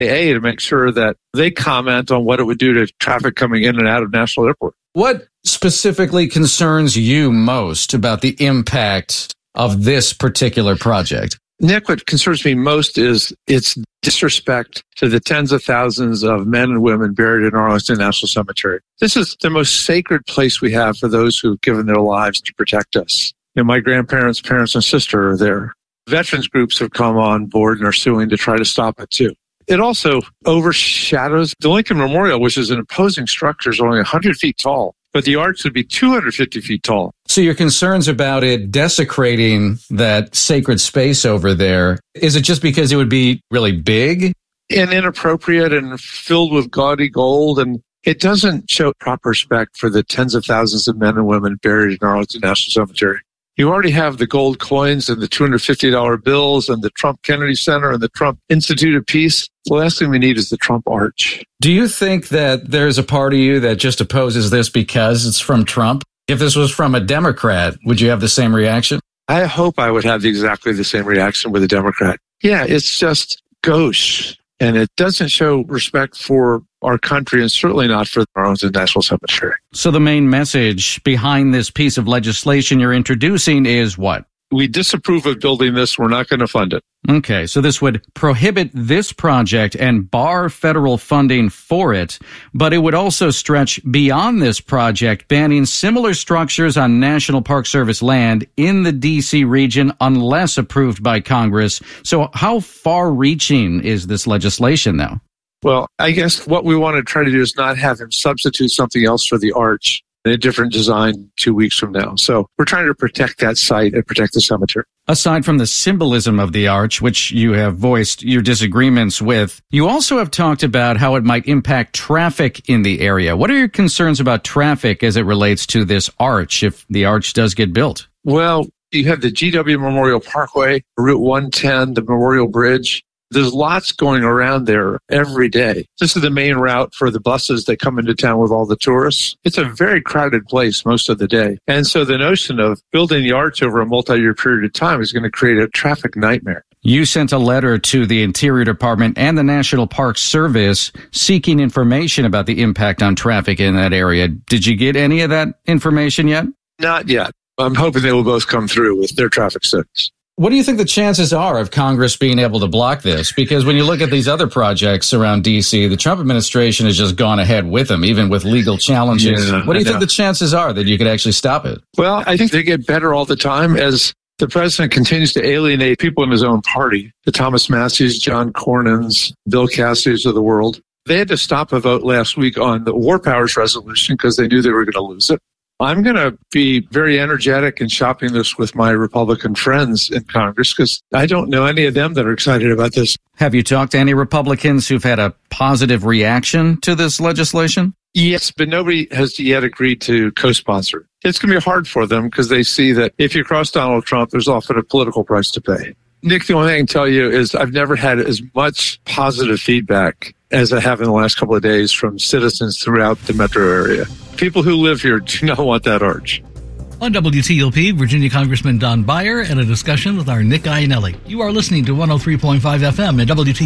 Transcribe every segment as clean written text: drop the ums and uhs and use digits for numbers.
to make sure that they comment on what it would do to traffic coming in and out of National Airport. What specifically concerns you most about the impact of this particular project? Nick, what concerns me most is its disrespect to the tens of thousands of men and women buried in Arlington National Cemetery. This is the most sacred place we have for those who've given their lives to protect us. My grandparents, parents, and sister are there. Veterans groups have come on board and are suing to try to stop it too. It also overshadows the Lincoln Memorial, which is an imposing structure, is only 100 feet tall, but the arch would be 250 feet tall. So your concerns about it desecrating that sacred space over there, is it just because it would be really big? And inappropriate and filled with gaudy gold, and it doesn't show proper respect for the tens of thousands of men and women buried in Arlington National Cemetery. You already have the gold coins and the $250 bills and the Trump Kennedy Center and the Trump Institute of Peace. The last thing we need is the Trump Arch. Do you think that there's a part of you that just opposes this because it's from Trump? If this was from a Democrat, would you have the same reaction? I hope I would have exactly the same reaction with a Democrat. Yeah, it's just gauche, and it doesn't show respect for our country and certainly not for Arlington National Cemetery. So the main message behind this piece of legislation you're introducing is what? We disapprove of building this. We're not going to fund it. Okay, so this would prohibit this project and bar federal funding for it, but it would also stretch beyond this project, banning similar structures on National Park Service land in the D.C. region unless approved by Congress. So how far-reaching is this legislation now? Well, I guess what we want to try to do is not have him substitute something else for the arch in a different design 2 weeks from now. So we're trying to protect that site and protect the cemetery. Aside from the symbolism of the arch, which you have voiced your disagreements with, you also have talked about how it might impact traffic in the area. What are your concerns about traffic as it relates to this arch, if the arch does get built? Well, you have the GW Memorial Parkway, Route 110, the Memorial Bridge. There's lots going around there every day. This is the main route for the buses that come into town with all the tourists. It's a very crowded place most of the day. And so the notion of building the arch over a multi-year period of time is going to create a traffic nightmare. You sent a letter to the Interior Department and the National Park Service seeking information about the impact on traffic in that area. Did you get any of that information yet? Not yet. I'm hoping they will both come through with their traffic studies. What do you think the chances are of Congress being able to block this? Because when you look at these other projects around D.C., the Trump administration has just gone ahead with them, even with legal challenges. What do you think the chances are that you could actually stop it? Well, I think they get better all the time as the president continues to alienate people in his own party. The Thomas Massey's, John Cornyn's, Bill Cassidy's of the world. They had to stop a vote last week on the War Powers resolution because they knew they were going to lose it. I'm going to be very energetic in shopping this with my Republican friends in Congress because I don't know any of them that are excited about this. Have you talked to any Republicans who've had a positive reaction to this legislation? Yes, but nobody has yet agreed to co-sponsor. It's going to be hard for them because they see that if you cross Donald Trump, there's often a political price to pay. Nick, the only thing I can tell you is I've never had as much positive feedback as I have in the last couple of days from citizens throughout the metro area. People who live here do not want that arch. On WTOP, Virginia Congressman Don Beyer and a discussion with our Nick Iannelli. You are listening to 103.5 FM at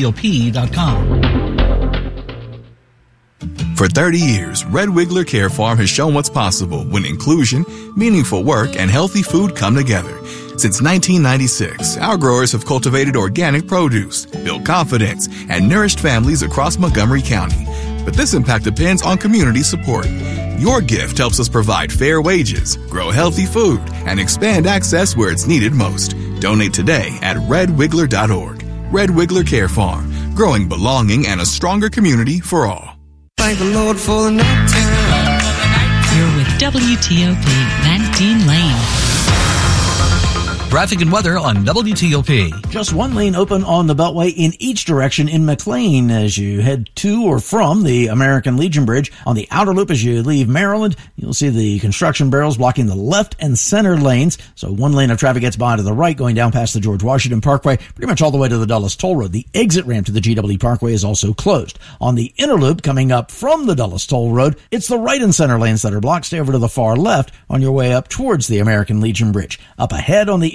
WTOP.com. For 30 years, Red Wiggler Care Farm has shown what's possible when inclusion, meaningful work, and healthy food come together. Since 1996, our growers have cultivated organic produce, built confidence, and nourished families across Montgomery County. But this impact depends on community support. Your gift helps us provide fair wages, grow healthy food, and expand access where it's needed most. Donate today at redwiggler.org. Red Wiggler Care Farm, growing belonging and a stronger community for all. Thank the Lord for the night time. You're with WTOP, Matt Dean Lane. Traffic and weather on WTOP. Just one lane open on the Beltway in each direction in McLean as you head to or from the American Legion Bridge. On the outer loop as you leave Maryland, you'll see the construction barrels blocking the left and center lanes. So one lane of traffic gets by to the right going down past the George Washington Parkway, pretty much all the way to the Dulles Toll Road. The exit ramp to the GW Parkway is also closed. On the inner loop coming up from the Dulles Toll Road, it's the right and center lanes that are blocked. Stay over to the far left on your way up towards the American Legion Bridge. Up ahead on the inner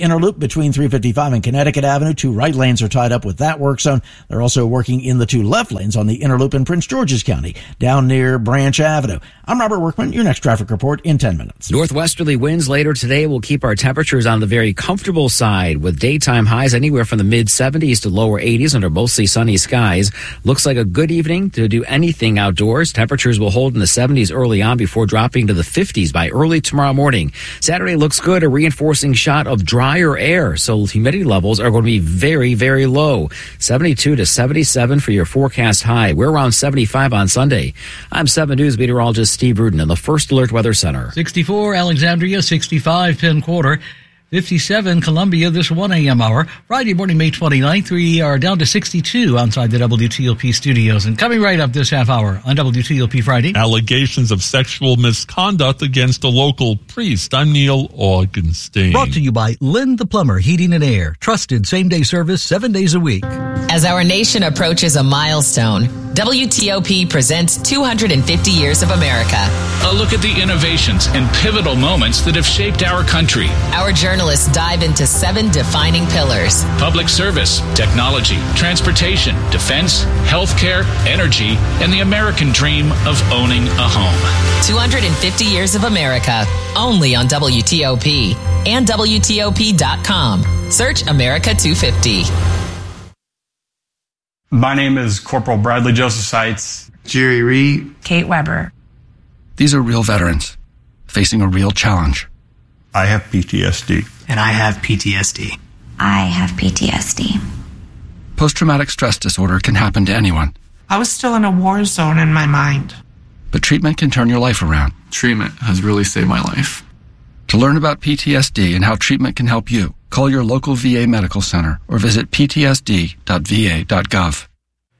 inner loop between 355 and Connecticut Avenue. 2 right lanes are tied up with that work zone. They're also working in the 2 left lanes on the inner loop in Prince George's County, down near Branch Avenue. I'm Robert Workman. Your next traffic report in 10 minutes. Northwesterly winds later today will keep our temperatures on the very comfortable side, with daytime highs anywhere from the mid-70s to lower 80s under mostly sunny skies. Looks like a good evening to do anything outdoors. Temperatures will hold in the 70s early on before dropping to the 50s by early tomorrow morning. Saturday looks good, a reinforcing shot of drier air, so humidity levels are going to be very, very low. 72 to 77 for your forecast high. We're around 75 on Sunday. I'm 7 News meteorologist Steve Rudin in the First Alert Weather Center. 64 Alexandria, 65 Penn Quarter, 57 Columbia this 1 a.m. hour. Friday morning, May 29th, we are down to 62 outside the WTOP studios. And coming right up this half hour on WTOP Friday, allegations of sexual misconduct against a local priest. I'm Neil Augenstein. Brought to you by Lynn the Plumber Heating and Air. Trusted same-day service 7 days a week. As our nation approaches a milestone, WTOP presents 250 Years of America. A look at the innovations and pivotal moments that have shaped our country. Our journalists dive into 7 defining pillars: public service, technology, transportation, defense, healthcare, energy, and the American dream of owning a home. 250 Years of America, only on WTOP and WTOP.com. Search America 250. My name is Corporal Bradley Joseph Seitz. Jerry Reed. Kate Weber. These are real veterans facing a real challenge. I have PTSD. And I have PTSD. I have PTSD. Post-traumatic stress disorder can happen to anyone. I was still in a war zone in my mind. But treatment can turn your life around. Treatment has really saved my life. To learn about PTSD and how treatment can help you, call your local VA medical center or visit ptsd.va.gov.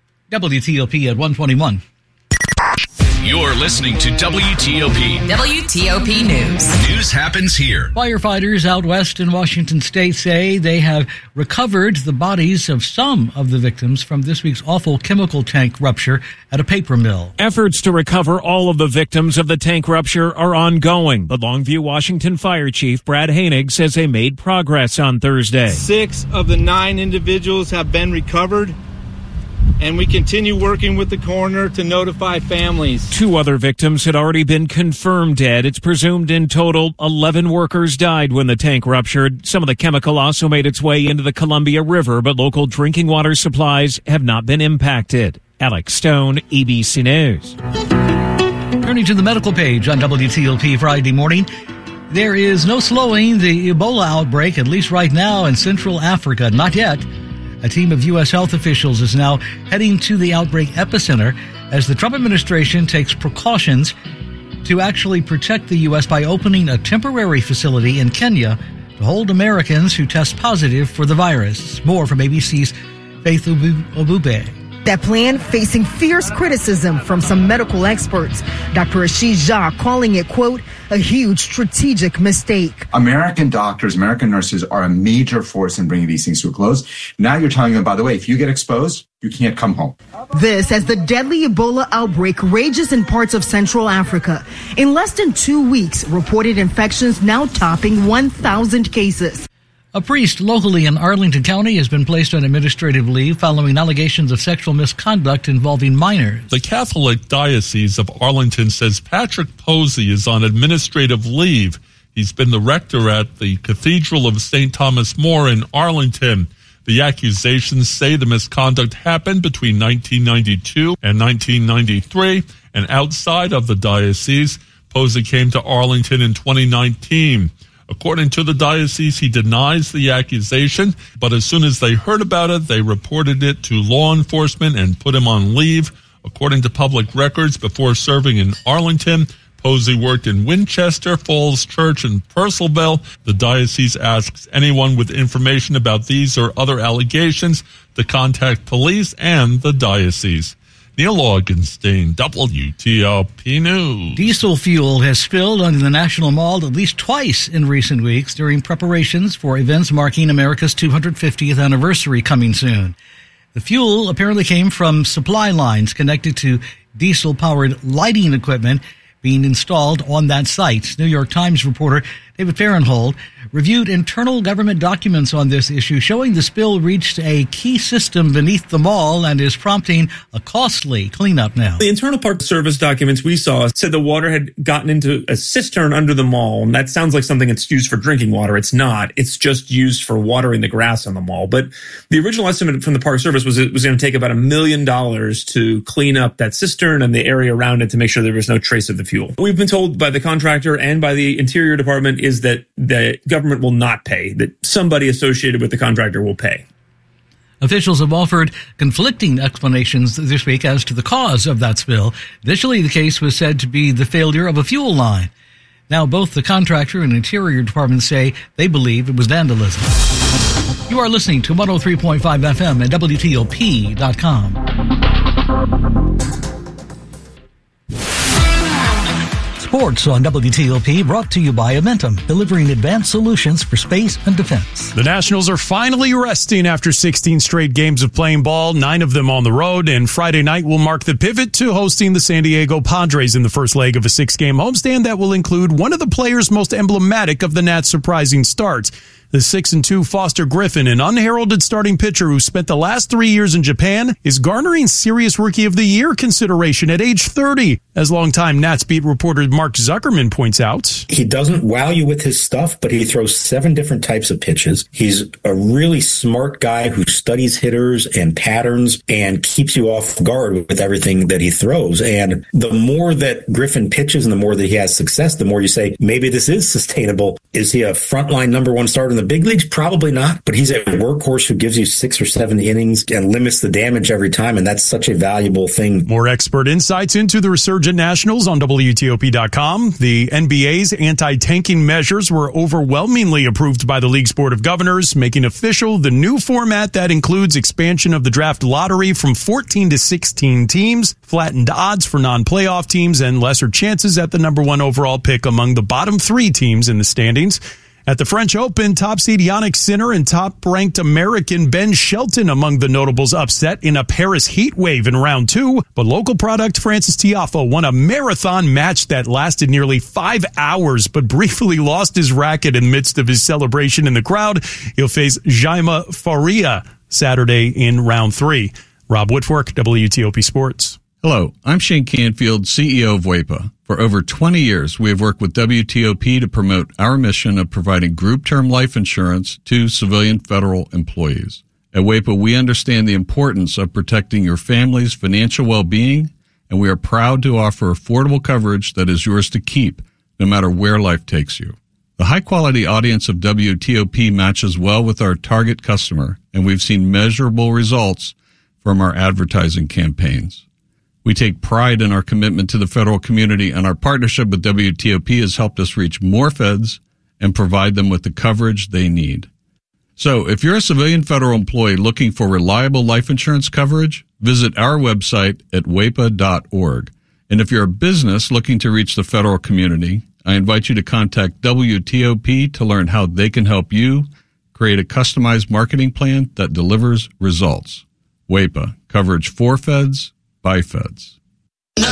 WTOP at 121. You're listening to WTOP. WTOP News. News happens here. Firefighters out west in Washington state say they have recovered the bodies of some of the victims from this week's awful chemical tank rupture at a paper mill. Efforts to recover all of the victims of the tank rupture are ongoing. The Longview, Washington Fire Chief Brad Hainig says they made progress on Thursday. 6 of the 9 individuals have been recovered, and we continue working with the coroner to notify families. 2 other victims had already been confirmed dead. It's presumed in total 11 workers died when the tank ruptured. Some of the chemical also made its way into the Columbia River, but local drinking water supplies have not been impacted. Alex Stone, ABC News. Turning to the medical page on WTOP Friday morning, there is no slowing the Ebola outbreak, at least right now in Central Africa. Not yet. A team of U.S. health officials is now heading to the outbreak epicenter as the Trump administration takes precautions to actually protect the U.S. by opening a temporary facility in Kenya to hold Americans who test positive for the virus. More from ABC's Faith Obube. That plan facing fierce criticism from some medical experts. Dr. Ashish Jha calling it, quote, a huge strategic mistake. American doctors, American nurses are a major force in bringing these things to a close. Now you're telling them, by the way, if you get exposed, you can't come home. This as the deadly Ebola outbreak rages in parts of Central Africa. In less than 2 weeks, reported infections now topping 1,000 cases. A priest locally in Arlington County has been placed on administrative leave following allegations of sexual misconduct involving minors. The Catholic Diocese of Arlington says Patrick Posey is on administrative leave. He's been the rector at the Cathedral of St. Thomas More in Arlington. The accusations say the misconduct happened between 1992 and 1993, and outside of the diocese, Posey came to Arlington in 2019. According to the diocese, he denies the accusation, but as soon as they heard about it, they reported it to law enforcement and put him on leave. According to public records, before serving in Arlington, Posey worked in Winchester, Falls Church, and Purcellville. The diocese asks anyone with information about these or other allegations to contact police and the diocese. Neil Augenstein, WTOP News. Diesel fuel has spilled onto the National Mall at least twice in recent weeks during preparations for events marking America's 250th anniversary coming soon. The fuel apparently came from supply lines connected to diesel-powered lighting equipment being installed on that site. New York Times reporter David Farrenhold reviewed internal government documents on this issue, showing the spill reached a key system beneath the mall and is prompting a costly cleanup now. The internal Park Service documents we saw said the water had gotten into a cistern under the mall, and that sounds like something that's used for drinking water. It's not. It's just used for watering the grass on the mall. But the original estimate from the Park Service was it was going to take about $1 million to clean up that cistern and the area around it to make sure there was no trace of the fuel. We've been told by the contractor and by the Interior Department is that the government will not pay, that somebody associated with the contractor will pay. Officials have offered conflicting explanations this week as to the cause of that spill. Initially, the case was said to be the failure of a fuel line. Now, both the contractor and Interior Department say they believe it was vandalism. You are listening to 103.5 FM at WTOP.com. Sports on WTOP, brought to you by Amentum, delivering advanced solutions for space and defense. The Nationals are finally resting after 16 straight games of playing ball, 9 of them on the road, and Friday night will mark the pivot to hosting the San Diego Padres in the first leg of a 6-game homestand that will include one of the players most emblematic of the Nats' surprising start. The 6-2 Foster Griffin, an unheralded starting pitcher who spent the last 3 years in Japan, is garnering Serious Rookie of the Year consideration at age 30. As longtime Nats beat reporter Mark Zuckerman points out, he doesn't wow you with his stuff, but he throws 7 different types of pitches. He's a really smart guy who studies hitters and patterns and keeps you off guard with everything that he throws. And the more that Griffin pitches and the more that he has success, the more you say, maybe this is sustainable. Is he a frontline number 1 starter in the big leagues? Probably not, but he's a workhorse who gives you 6 or 7 innings and limits the damage every time, and that's such a valuable thing. More expert insights into the resurgent Nationals on WTOP.com. The NBA's anti-tanking measures were overwhelmingly approved by the league's Board of Governors, making official the new format that includes expansion of the draft lottery from 14 to 16 teams, flattened odds for non-playoff teams, and lesser chances at the number 1 overall pick among the bottom 3 teams in the standings. At the French Open, top seed Jannik Sinner and top-ranked American Ben Shelton among the notables upset in a Paris heat wave in round 2. But local product Francis Tiafoe won a marathon match that lasted nearly 5 hours, but briefly lost his racket in the midst of his celebration in the crowd. He'll face Jaime Faria Saturday in round 3. Rob Whitworth, WTOP Sports. Hello, I'm Shane Canfield, CEO of WEPA. For over 20 years, we have worked with WTOP to promote our mission of providing group term life insurance to civilian federal employees. At WEPA, we understand the importance of protecting your family's financial well-being, and we are proud to offer affordable coverage that is yours to keep, no matter where life takes you. The high-quality audience of WTOP matches well with our target customer, and we've seen measurable results from our advertising campaigns. We take pride in our commitment to the federal community, and our partnership with WTOP has helped us reach more feds and provide them with the coverage they need. So if you're a civilian federal employee looking for reliable life insurance coverage, visit our website at wepa.org. And if you're a business looking to reach the federal community, I invite you to contact WTOP to learn how they can help you create a customized marketing plan that delivers results. WEPA, coverage for feds, by feds. You're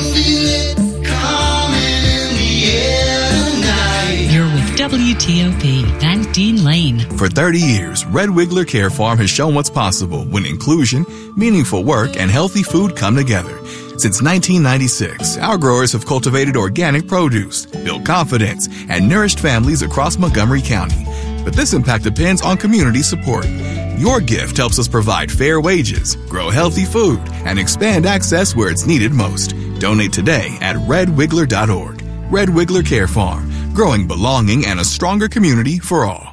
with WTOP, Van Dean Lane. For 30 years, Red Wiggler Care Farm has shown what's possible when inclusion, meaningful work, and healthy food come together. Since 1996, our growers have cultivated organic produce, built confidence, and nourished families across Montgomery County. But this impact depends on community support. Your gift helps us provide fair wages, grow healthy food, and expand access where it's needed most. Donate today at redwiggler.org. Red Wiggler Care Farm, growing belonging and a stronger community for all.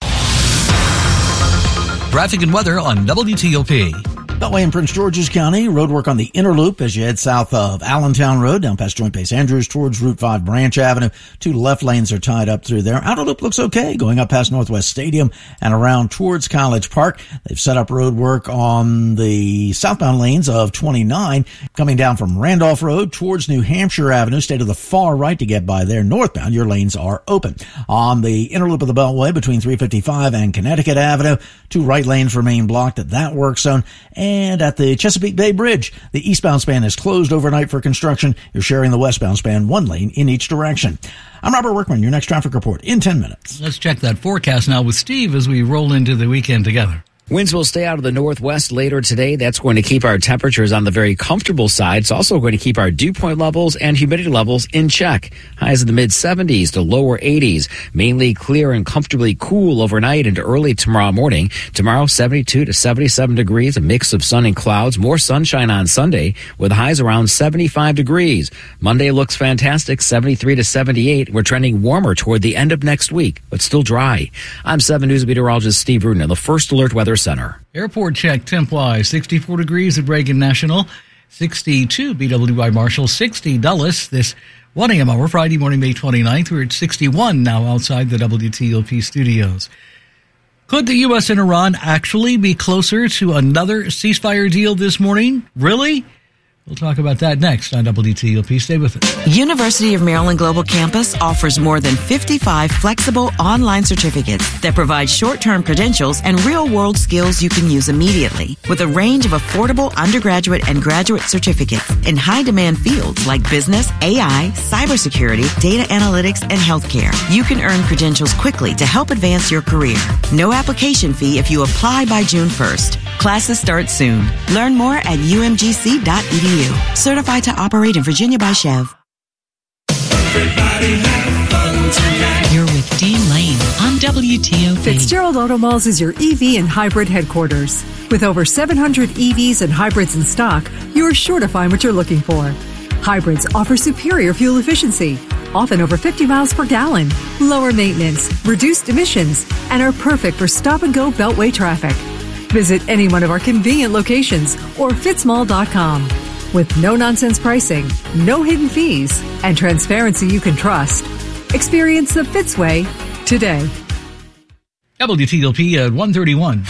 Traffic and weather on WTOP. Beltway in Prince George's County, road work on the inner loop as you head south of Allentown Road, down past Joint Base Andrews towards Route 5 Branch Avenue. 2 left lanes are tied up through there. Outer loop looks okay, going up past Northwest Stadium and around towards College Park. They've set up road work on the southbound lanes of 29, coming down from Randolph Road towards New Hampshire Avenue. Stay to the far right to get by there. Northbound, your lanes are open. On the inner loop of the Beltway between 355 and Connecticut Avenue, 2 right lanes remain blocked at that work zone. And And at the Chesapeake Bay Bridge, the eastbound span is closed overnight for construction. You're sharing the westbound span, one lane in each direction. I'm Robert Workman, your next traffic report in 10 minutes. Let's check that forecast now with Steve as we roll into the weekend together. Winds will stay out of the northwest later today. That's going to keep our temperatures on the very comfortable side. It's also going to keep our dew point levels and humidity levels in check. Highs in the mid-70s to lower 80s. Mainly clear and comfortably cool overnight into early tomorrow morning. Tomorrow, 72 to 77 degrees, a mix of sun and clouds. More sunshine on Sunday with highs around 75 degrees. Monday looks fantastic, 73 to 78. We're trending warmer toward the end of next week, but still dry. I'm 7 News meteorologist Steve Rudin in the First Alert Weather Center. Airport check temp-wise, 64 degrees at Reagan National, 62 BWI Marshall, 60 Dulles. This 1 a.m. hour, Friday morning, May 29th. We're at 61 now outside the WTOP studios. Could the U.S. and Iran actually be closer to another ceasefire deal this morning? Really? We'll talk about that next on WTOP. Stay with us. University of Maryland Global Campus offers more than 55 flexible online certificates that provide short-term credentials and real-world skills you can use immediately, with a range of affordable undergraduate and graduate certificates in high-demand fields like business, AI, cybersecurity, data analytics, and healthcare. You can earn credentials quickly to help advance your career. No application fee if you apply by June 1st. Classes start soon. Learn more at umgc.edu. Certified to operate in Virginia by Chev. You're with Dean Lane on WTOP. Fitzgerald Auto Malls is your EV and hybrid headquarters. With over 700 EVs and hybrids in stock, you're sure to find what you're looking for. Hybrids offer superior fuel efficiency, often over 50 miles per gallon, lower maintenance, reduced emissions, and are perfect for stop-and-go beltway traffic. Visit any one of our convenient locations or fitzmall.com. With no-nonsense pricing, no hidden fees, and transparency you can trust. Experience the Fitz way today. WTOP at 1:31.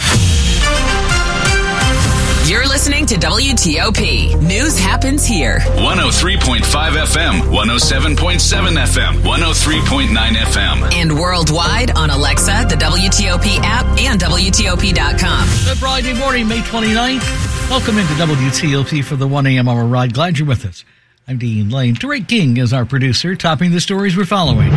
You're listening to WTOP. News happens here. 103.5 FM, 107.7 FM, 103.9 FM. And worldwide on Alexa, the WTOP app, and WTOP.com. Good Friday morning, May 29th. Welcome into WTOP for the 1 a.m. hour ride. Glad you're with us. I'm Dean Lane. Derek King is our producer, topping the stories we're following.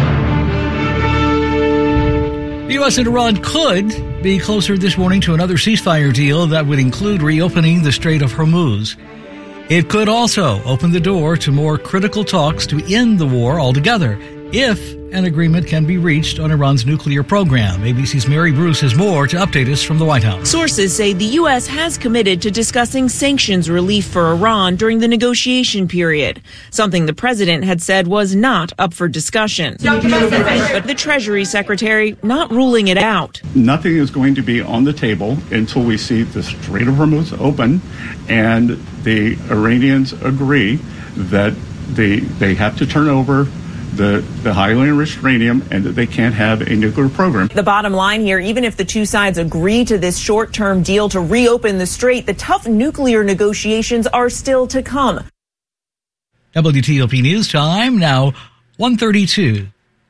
The U.S. and Iran could be closer this morning to another ceasefire deal that would include reopening the Strait of Hormuz. It could also open the door to more critical talks to end the war altogether, if an agreement can be reached on Iran's nuclear program. ABC's Mary Bruce has more to update us from the White House. Sources say the U.S. has committed to discussing sanctions relief for Iran during the negotiation period, something the president had said was not up for discussion. But the Treasury Secretary not ruling it out. Nothing is going to be on the table until we see the Strait of Hormuz open and the Iranians agree that they have to turn over the highly enriched uranium and that they can't have a nuclear program. The bottom line here, even if the two sides agree to this short-term deal to reopen the strait, the tough nuclear negotiations are still to come. WTOP News Time, now 1:32.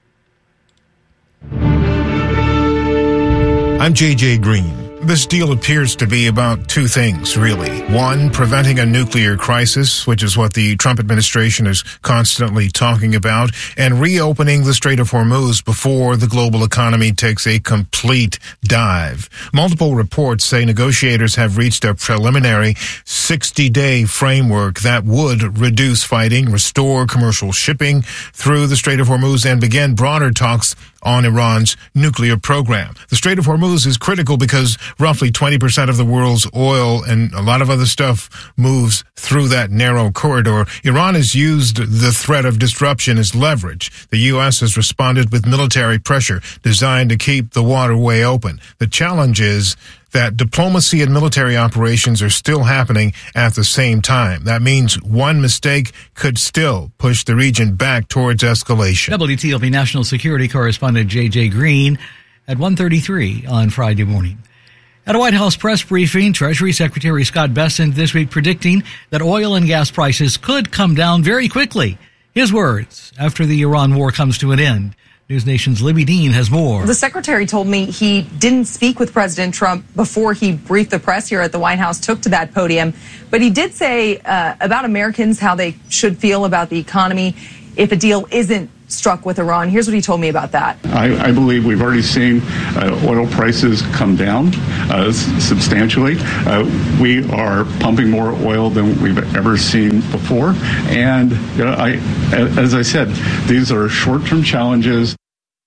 I'm J.J. Green. This deal appears to be about two things, really. One, preventing a nuclear crisis, which is what the Trump administration is constantly talking about, and reopening the Strait of Hormuz before the global economy takes a complete dive. Multiple reports say negotiators have reached a preliminary 60-day framework that would reduce fighting, restore commercial shipping through the Strait of Hormuz, and begin broader talks on Iran's nuclear program. The Strait of Hormuz is critical because roughly 20% of the world's oil and a lot of other stuff moves through that narrow corridor. Iran has used the threat of disruption as leverage. The U.S. has responded with military pressure designed to keep the waterway open. The challenge is that diplomacy and military operations are still happening at the same time. That means one mistake could still push the region back towards escalation. WTOP National Security Correspondent J.J. Green at 1:33 on Friday morning. At a White House press briefing, Treasury Secretary Scott Bessent this week predicting that oil and gas prices could come down very quickly. His words after the Iran war comes to an end. News Nation's Libby Dean has more. The secretary told me he didn't speak with President Trump before he briefed the press here at the White House, took to that podium. But he did say about Americans how they should feel about the economy if a deal isn't struck with Iran. Here's what he told me about that. I believe we've already seen oil prices come down substantially. We are pumping more oil than we've ever seen before. And as I said, these are short-term challenges.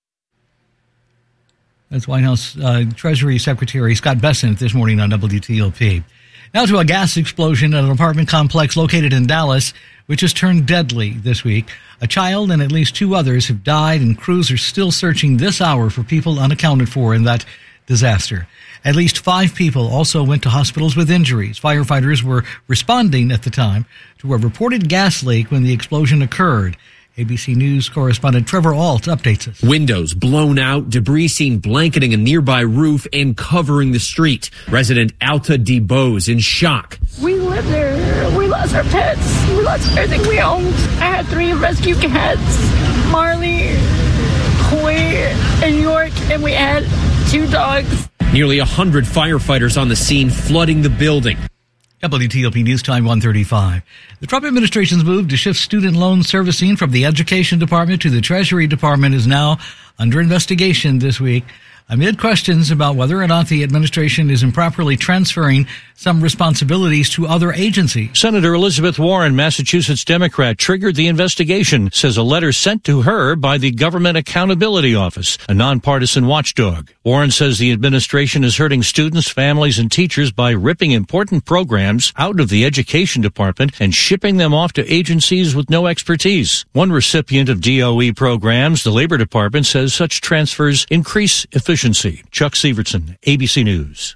That's White House Treasury Secretary Scott Bessent this morning on WTOP. Now to a gas explosion at an apartment complex located in Dallas, which has turned deadly this week. A child and at least 2 others have died, and crews are still searching this hour for people unaccounted for in that disaster. At least 5 people also went to hospitals with injuries. Firefighters were responding at the time to a reported gas leak when the explosion occurred. ABC News correspondent Trevor Ault updates us. Windows blown out, debris seen blanketing a nearby roof and covering the street. Resident Alta DeBose in shock. We lived there. We lost our pets. We lost everything we owned. I had 3 rescue cats, Marley, Koi, and York, and we had 2 dogs. Nearly 100 firefighters on the scene, flooding the building. WTOP News Time 1:35. The Trump administration's move to shift student loan servicing from the Education Department to the Treasury Department is now under investigation this week, amid questions about whether or not the administration is improperly transferring some responsibilities to other agencies. Senator Elizabeth Warren, Massachusetts Democrat, triggered the investigation, says a letter sent to her by the Government Accountability Office, a nonpartisan watchdog. Warren says the administration is hurting students, families, and teachers by ripping important programs out of the Education Department and shipping them off to agencies with no expertise. One recipient of DOE programs, the Labor Department, says such transfers increase efficiency. Chuck Sievertson, ABC News.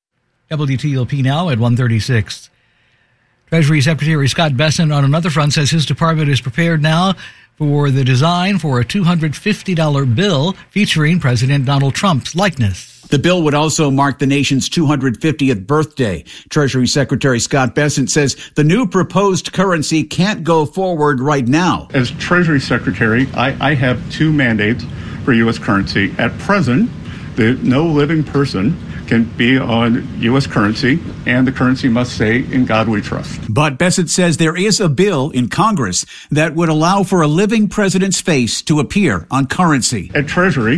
WTOP now at 1:36. Treasury Secretary Scott Bessent on another front says his department is prepared now for the design for a $250 bill featuring President Donald Trump's likeness. The bill would also mark the nation's 250th birthday. Treasury Secretary Scott Bessent says the new proposed currency can't go forward right now. As Treasury Secretary, I have 2 mandates for U.S. currency. At present, no living person can be on U.S. currency, and the currency must say, "In God we trust." But Bessent says there is a bill in Congress that would allow for a living president's face to appear on currency. At Treasury,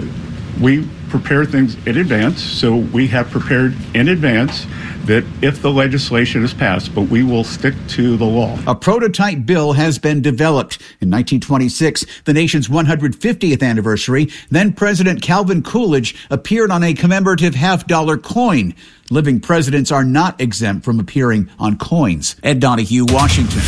we prepare things in advance, so we have prepared in advance that if the legislation is passed, but we will stick to the law. A prototype bill has been developed. In 1926, the nation's 150th anniversary, then President Calvin Coolidge appeared on a commemorative $50 coin. Living presidents are not exempt from appearing on coins. Ed Donahue, Washington.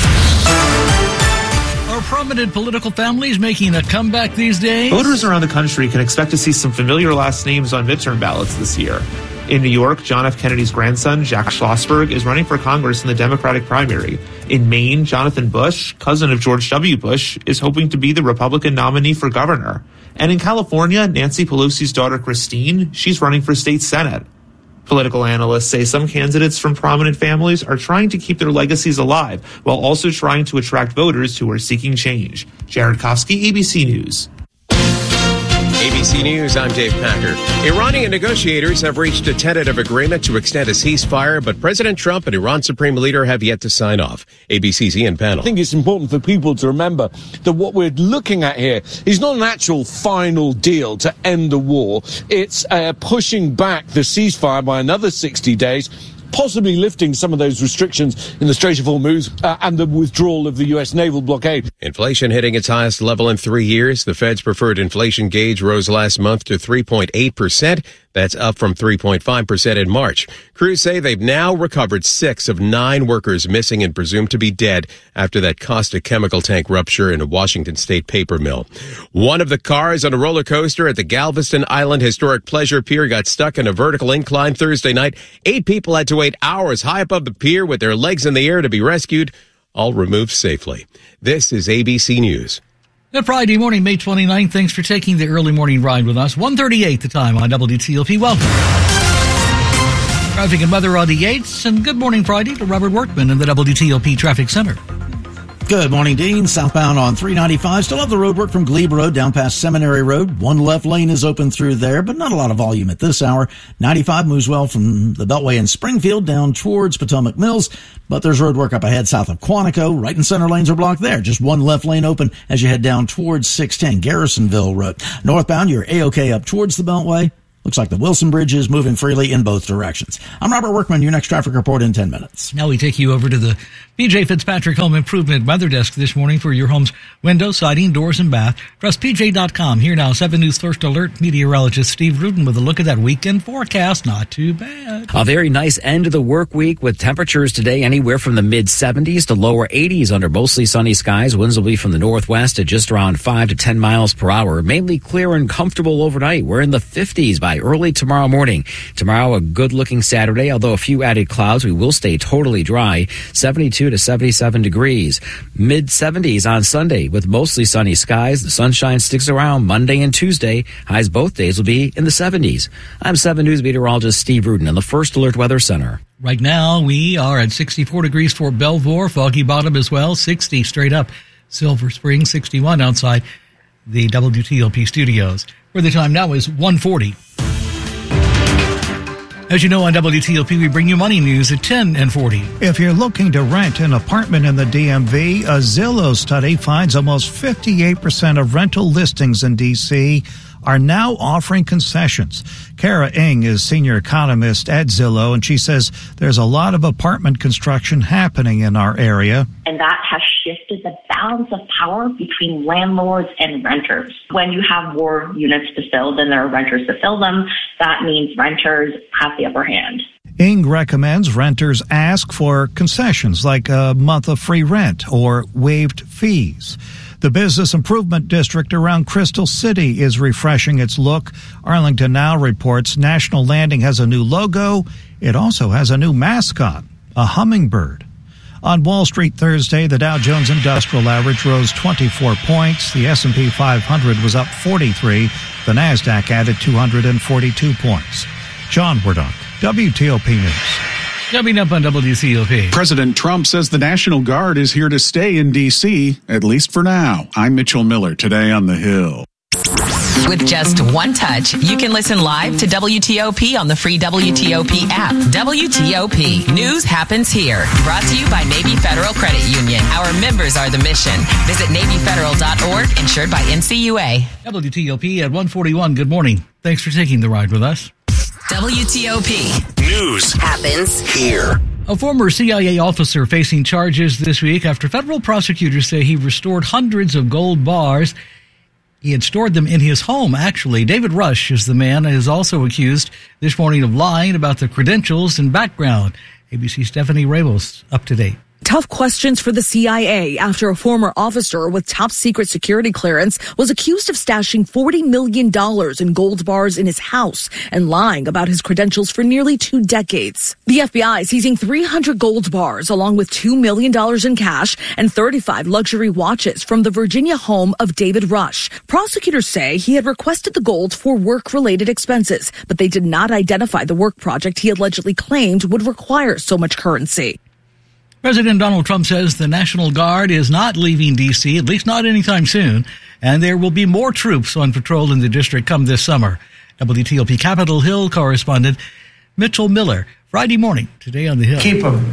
Are prominent political families making a comeback these days? Voters around the country can expect to see some familiar last names on midterm ballots this year. In New York, John F. Kennedy's grandson, Jack Schlossberg, is running for Congress in the Democratic primary. In Maine, Jonathan Bush, cousin of George W. Bush, is hoping to be the Republican nominee for governor. And in California, Nancy Pelosi's daughter, Christine, she's running for state senate. Political analysts say some candidates from prominent families are trying to keep their legacies alive while also trying to attract voters who are seeking change. Jared Kofsky, ABC News. ABC News, I'm Dave Packer. Iranian negotiators have reached a tentative agreement to extend a ceasefire, but President Trump and Iran's supreme leader have yet to sign off. ABC's Ian Pannell. I think it's important for people to remember that what we're looking at here is not an actual final deal to end the war. It's pushing back the ceasefire by another 60 days, possibly lifting some of those restrictions in the Strait of Hormuz and the withdrawal of the U.S. naval blockade. Inflation hitting its highest level in 3 years. The Fed's preferred inflation gauge rose last month to 3.8%. That's up from 3.5% in March. Crews say they've now recovered 6 of 9 workers missing and presumed to be dead after that caustic chemical tank rupture in a Washington state paper mill. One of the cars on a roller coaster at the Galveston Island Historic Pleasure Pier got stuck in a vertical incline Thursday night. 8 people had to wait hours high above the pier with their legs in the air to be rescued, all removed safely. This is ABC News. Good Friday morning, May 29th. Thanks for taking the early morning ride with us. 1:38 the time on WTOP. Welcome. Traffic and weather on the 8s, and good morning Friday to Robert Workman in the WTOP Traffic Center. Good morning, Dean. Southbound on 395. Still have the road work from Glebe Road down past Seminary Road. One left lane is open through there, but not a lot of volume at this hour. 95 moves well from the Beltway in Springfield down towards Potomac Mills, but there's road work up ahead south of Quantico. Right and center lanes are blocked there. Just one left lane open as you head down towards 610 Garrisonville Road. Northbound, you're A-OK up towards the Beltway. Looks like the Wilson Bridge is moving freely in both directions. I'm Robert Workman, your next traffic report in 10 minutes. Now we take you over to the PJ Fitzpatrick Home Improvement Weather Desk this morning for your home's window, siding, doors, and bath. Trust PJ.com. Here now, 7 News First Alert meteorologist Steve Rudin with a look at that weekend forecast. Not too bad. A very nice end of the work week with temperatures today anywhere from the mid-70s to lower 80s under mostly sunny skies. Winds will be from the northwest at just around 5 to 10 miles per hour. Mainly clear and comfortable overnight. We're in the 50s by early tomorrow morning. Tomorrow, a good-looking Saturday, although a few added clouds. We will stay totally dry. 72 to 77 degrees. Mid-70s on Sunday with mostly sunny skies. The sunshine sticks around Monday and Tuesday. Highs both days will be in the 70s. I'm 7 News meteorologist Steve Rudin in the First Alert Weather Center. Right now, we are at 64 degrees for Belvoir, Foggy Bottom as well, 60 straight up. Silver Spring, 61 outside the WTOP studios. Where the time now is 1:40. As you know, on WTOP, we bring you money news at 10 and 40. If you're looking to rent an apartment in the DMV, a Zillow study finds almost 58% of rental listings in D.C. are now offering concessions. Kara Ng is senior economist at Zillow, and she says there's a lot of apartment construction happening in our area. And that has shifted the balance of power between landlords and renters. When you have more units to fill than there are renters to fill them, that means renters have the upper hand. Ng recommends renters ask for concessions like a month of free rent or waived fees. The Business Improvement District around Crystal City is refreshing its look. Arlington Now reports National Landing has a new logo. It also has a new mascot, a hummingbird. On Wall Street Thursday, the Dow Jones Industrial Average rose 24 points. The S&P 500 was up 43. The Nasdaq added 242 points. John Wardunk, WTOP News. Coming up on WCOP. President Trump says the National Guard is here to stay in D.C., at least for now. I'm Mitchell Miller, today on The Hill. With just one touch, you can listen live to WTOP on the free WTOP app. WTOP. News happens here. Brought to you by Navy Federal Credit Union. Our members are the mission. Visit NavyFederal.org, insured by NCUA. WTOP at 1:41. Good morning. Thanks for taking the ride with us. WTOP. News happens here. A former CIA officer facing charges this week after federal prosecutors say he restored hundreds of gold bars. He had stored them in his home, actually. David Rush is the man and is also accused this morning of lying about the credentials and background. ABC's Stephanie Ramos up to date. Tough questions for the CIA after a former officer with top secret security clearance was accused of stashing $40 million in gold bars in his house and lying about his credentials for nearly 2 decades. The FBI seizing 300 gold bars along with $2 million in cash and 35 luxury watches from the Virginia home of David Rush. Prosecutors say he had requested the gold for work-related expenses, but they did not identify the work project he allegedly claimed would require so much currency. President Donald Trump says the National Guard is not leaving D.C., at least not anytime soon, and there will be more troops on patrol in the district come this summer. WTOP Capitol Hill correspondent Mitchell Miller. Friday morning, today on The Hill. Keep them.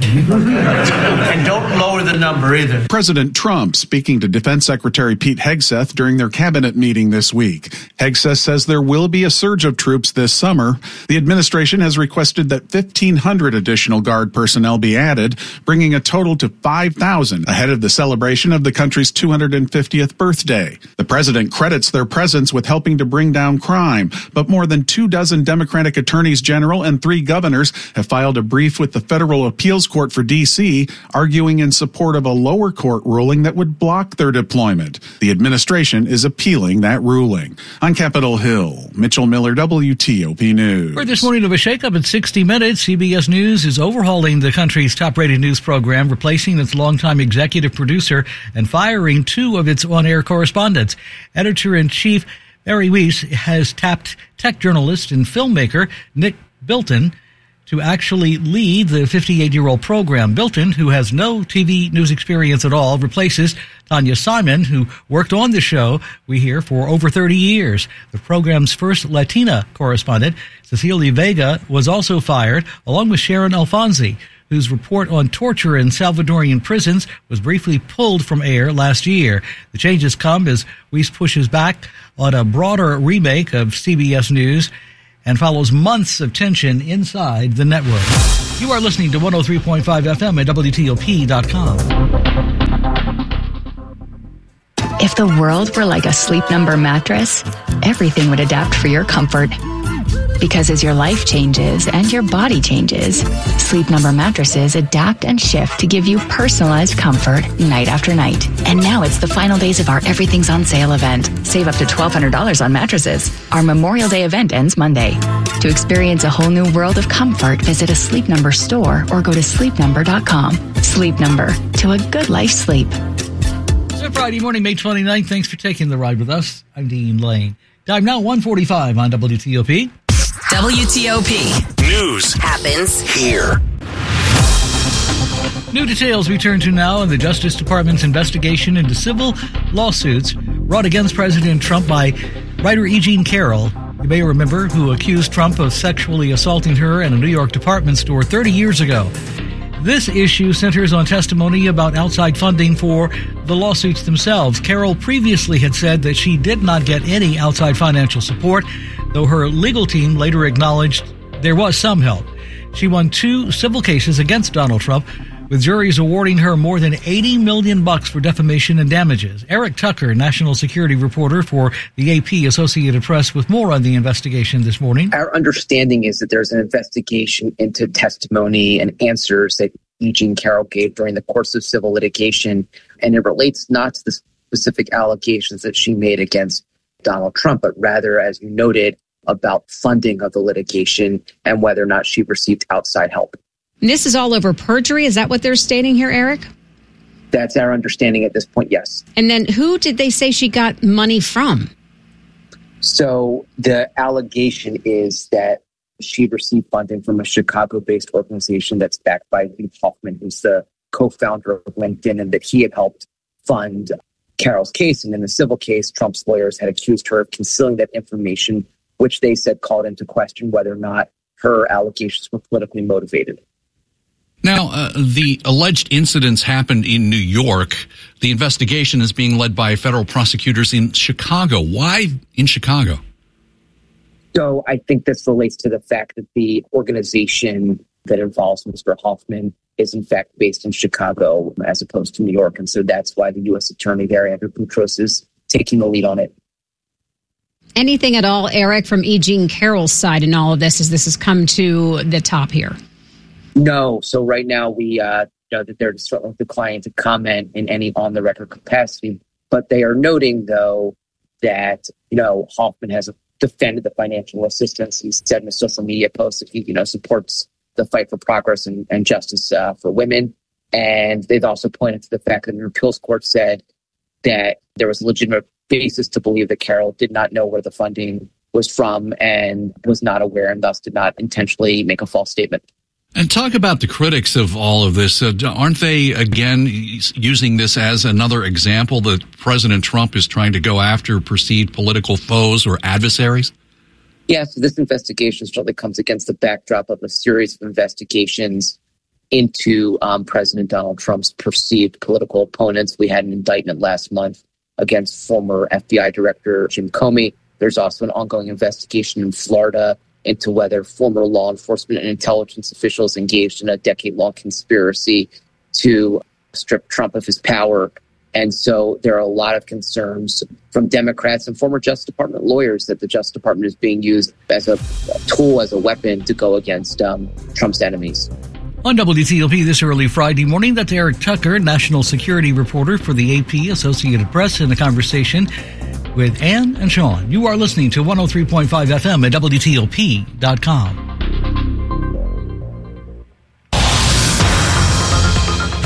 And don't lower the number either. President Trump speaking to Defense Secretary Pete Hegseth during their cabinet meeting this week. Hegseth says there will be a surge of troops this summer. The administration has requested that 1,500 additional Guard personnel be added, bringing a total to 5,000 ahead of the celebration of the country's 250th birthday. The president credits their presence with helping to bring down crime, but more than 24 Democratic attorneys general and 3 governors have filed a brief with the Federal Appeals Court for D.C., arguing in support of a lower court ruling that would block their deployment. The administration is appealing that ruling. On Capitol Hill, Mitchell Miller, WTOP News. For this morning of a shakeup at 60 Minutes, CBS News is overhauling the country's top-rated news program, replacing its longtime executive producer and firing 2 of its on-air correspondents. Editor-in-chief Barry Weiss has tapped tech journalist and filmmaker Nick Bilton to actually lead the 58-year-old program. Bilton, who has no TV news experience at all, replaces Tanya Simon, who worked on the show, we hear, for over 30 years. The program's first Latina correspondent, Cecilia Vega, was also fired, along with Sharon Alfonsi, whose report on torture in Salvadorian prisons was briefly pulled from air last year. The changes come as Weiss pushes back on a broader remake of CBS News and follows months of tension inside the network. You are listening to 103.5 FM at WTOP.com. If the world were like a Sleep Number mattress, everything would adapt for your comfort. Because as your life changes and your body changes, Sleep Number mattresses adapt and shift to give you personalized comfort night after night. And now it's the final days of our Everything's on Sale event. Save up to $1,200 on mattresses. Our Memorial Day event ends Monday. To experience a whole new world of comfort, visit a Sleep Number store or go to sleepnumber.com. Sleep Number, to a good life sleep. So Friday morning, May 29th. Thanks for taking the ride with us. I'm Dean Lane. Time now 1:45 on WTOP. WTOP. News happens here. New details we turn to now in the Justice Department's investigation into civil lawsuits brought against President Trump by writer E. Jean Carroll. You may remember, who accused Trump of sexually assaulting her in a New York department store 30 years ago. This issue centers on testimony about outside funding for the lawsuits themselves. Carroll previously had said that she did not get any outside financial support, though her legal team later acknowledged there was some help. She won 2 civil cases against Donald Trump, with juries awarding her more than $80 million for defamation and damages. Eric Tucker, national security reporter for the AP Associated Press, with more on the investigation this morning. Our understanding is that there's an investigation into testimony and answers that E. Jean Carroll gave during the course of civil litigation, and it relates not to the specific allegations that she made against Donald Trump, but rather, as you noted, about funding of the litigation and whether or not she received outside help. And this is all over perjury? Is that what they're stating here, Eric? That's our understanding at this point, yes. And then who did they say she got money from? So the allegation is that she received funding from a Chicago-based organization that's backed by Reid Hoffman, who's the co-founder of LinkedIn, and that he had helped fund Carroll's case. And in the civil case, Trump's lawyers had accused her of concealing that information, which they said called into question whether or not her allegations were politically motivated. Now, the alleged incidents happened in New York. The investigation is being led by federal prosecutors in Chicago. Why in Chicago? So I think this relates to the fact that the organization that involves Mr. Hoffman is in fact based in Chicago as opposed to New York. And so that's why the U.S. Attorney there, Andrew Boutros, is taking the lead on it. Anything at all, Eric, from E. Jean Carroll's side in all of this as this has come to the top here? No. So right now we know that they're certainly declining to comment in any on-the-record capacity. But they are noting, though, that, Hoffman has defended the financial assistance. He said in a social media post that he, supports the fight for progress and justice for women. And they've also pointed to the fact that an appeals court said that there was a legitimate basis to believe that Carroll did not know where the funding was from and was not aware and thus did not intentionally make a false statement. And talk about the critics of all of this. Aren't they, again, using this as another example that President Trump is trying to go after perceived political foes or adversaries? Yes, this investigation certainly comes against the backdrop of a series of investigations into President Donald Trump's perceived political opponents. We had an indictment last month against former FBI Director Jim Comey. There's also an ongoing investigation in Florida into whether former law enforcement and intelligence officials engaged in a decade-long conspiracy to strip Trump of his power. And so there are a lot of concerns from Democrats and former Justice Department lawyers that the Justice Department is being used as a tool, as a weapon to go against Trump's enemies. On WTOP this early Friday morning, that's Eric Tucker, national security reporter for the AP Associated Press, in a conversation with Ann and Sean. You are listening to 103.5 FM at WTOP.com.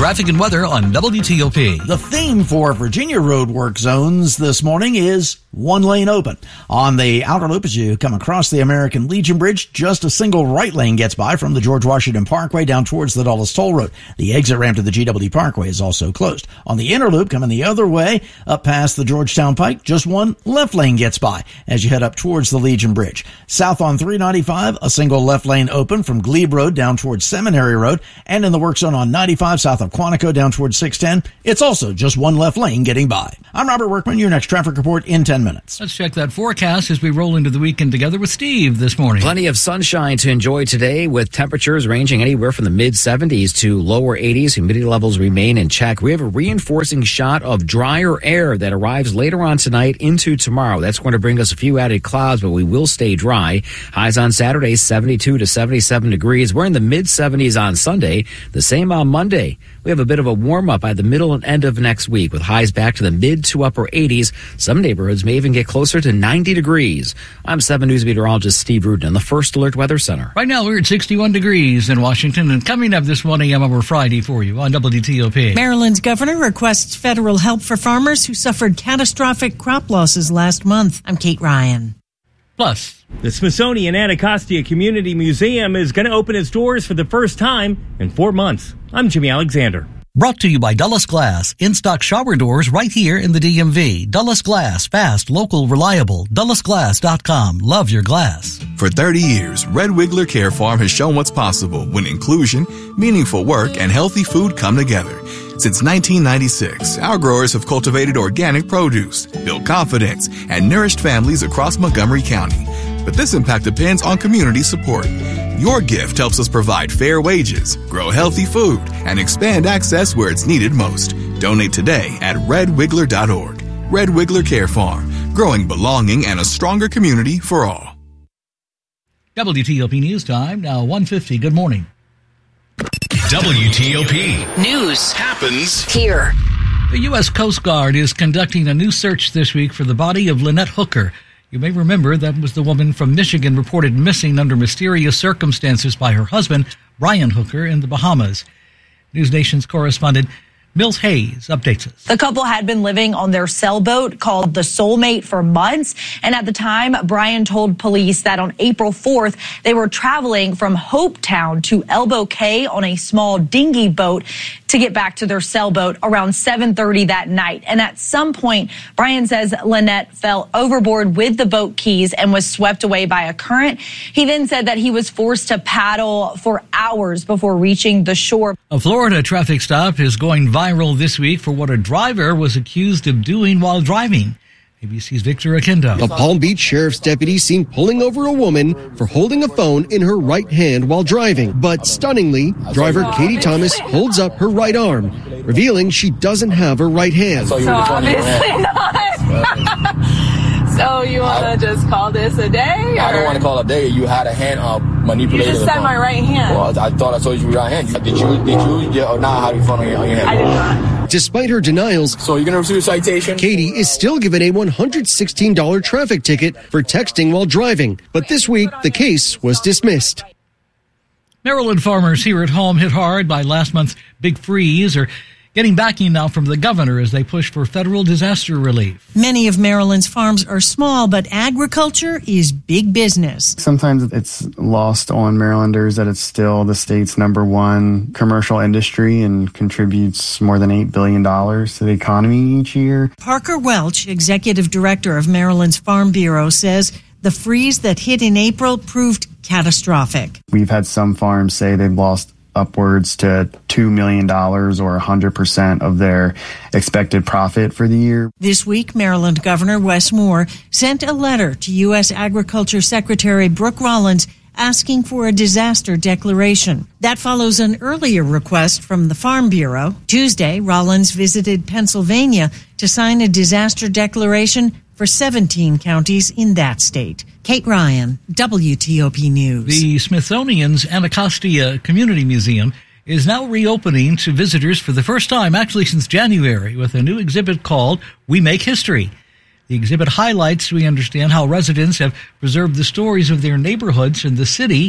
traffic and weather on WTOP. The theme for Virginia roadwork zones this morning is one lane open. On the outer loop as you come across the American Legion Bridge, just a single right lane gets by from the George Washington Parkway down towards the Dulles Toll Road. The exit ramp to the GW Parkway is also closed. On the inner loop coming the other way up past the Georgetown Pike, just one left lane gets by as you head up towards the Legion Bridge. South on 395, a single left lane open from Glebe Road down towards Seminary Road, and in the work zone on 95 south of Quantico down towards 610, it's also just one left lane getting by. I'm Robert Workman, your next traffic report in 10 minutes. Let's check that forecast as we roll into the weekend together with Steve this morning. Plenty of sunshine to enjoy today with temperatures ranging anywhere from the mid-70s to lower 80s. Humidity levels remain in check. We have a reinforcing shot of drier air that arrives later on tonight into tomorrow. That's going to bring us a few added clouds, but we will stay dry. Highs on Saturday, 72 to 77 degrees. We're in the mid-70s on Sunday. The same on Monday. We have a bit of a warm-up by the middle and end of next week with highs back to the mid to upper 80s. Some neighborhoods may even get closer to 90 degrees. I'm 7 News meteorologist Steve Rudin in the First Alert Weather Center. Right now we're at 61 degrees in Washington, and coming up this morning, I'm over Friday for you on WTOP. Maryland's governor requests federal help for farmers who suffered catastrophic crop losses last month. I'm Kate Ryan. Plus, the Smithsonian Anacostia Community Museum is going to open its doors for the first time in 4 months. I'm Jimmy Alexander. Brought to you by Dulles Glass. In-stock shower doors right here in the DMV. Dulles Glass. Fast, local, reliable. DullesGlass.com. Love your glass. For 30 years, Red Wiggler Care Farm has shown what's possible when inclusion, meaningful work, and healthy food come together. Since 1996, our growers have cultivated organic produce, built confidence, and nourished families across Montgomery County. But this impact depends on community support. Your gift helps us provide fair wages, grow healthy food, and expand access where it's needed most. Donate today at redwiggler.org. Red Wiggler Care Farm, growing belonging and a stronger community for all. WTOP News Time, now 1:50. Good morning. WTOP News happens here. The U.S. Coast Guard is conducting a new search this week for the body of Lynette Hooker. You may remember that was the woman from Michigan reported missing under mysterious circumstances by her husband, Brian Hooker, in the Bahamas. News Nation's correspondent Mills Hayes updates us. The couple had been living on their sailboat called the Soulmate for months. And at the time, Brian told police that on April 4th, they were traveling from Hopetown to Elbow Cay on a small dinghy boat to get back to their sailboat around 7:30 that night. And at some point, Brian says Lynette fell overboard with the boat keys and was swept away by a current. He then said that he was forced to paddle for hours before reaching the shore. A Florida traffic stop is going viral this week for what a driver was accused of doing while driving. ABC's Victor Akendo. A Palm Beach sheriff's deputy seen pulling over a woman for holding a phone in her right hand while driving. But stunningly, driver Katie Thomas holds up her right arm, revealing she doesn't have her right hand. So obviously not. So you want to just call this a day? Or? I don't want to call it a day. You had a hand manipulated. You just said my right hand. Well, I thought I told you right hand. Did you or not have your phone on your hand? I did not. Despite her denials, so you're going to receive a citation? Katie is still given a $116 traffic ticket for texting while driving. But this week, the case was dismissed. Maryland farmers here at home hit hard by last month's big freeze are getting backing now from the governor as they push for federal disaster relief. Many of Maryland's farms are small, but agriculture is big business. Sometimes it's lost on Marylanders that it's still the state's #1 commercial industry and contributes more than $8 billion to the economy each year. Parker Welch, executive director of Maryland's Farm Bureau, says the freeze that hit in April proved catastrophic. We've had some farms say they've lost upwards to $2 million or 100% of their expected profit for the year. This week, Maryland Governor Wes Moore sent a letter to U.S. Agriculture Secretary Brooke Rollins asking for a disaster declaration. That follows an earlier request from the Farm Bureau. Tuesday, Rollins visited Pennsylvania to sign a disaster declaration for 17 counties in that state. Kate Ryan, WTOP News. The Smithsonian's Anacostia Community Museum is now reopening to visitors for the first time, actually since January, with a new exhibit called We Make History. The exhibit highlights, we understand, how residents have preserved the stories of their neighborhoods and the city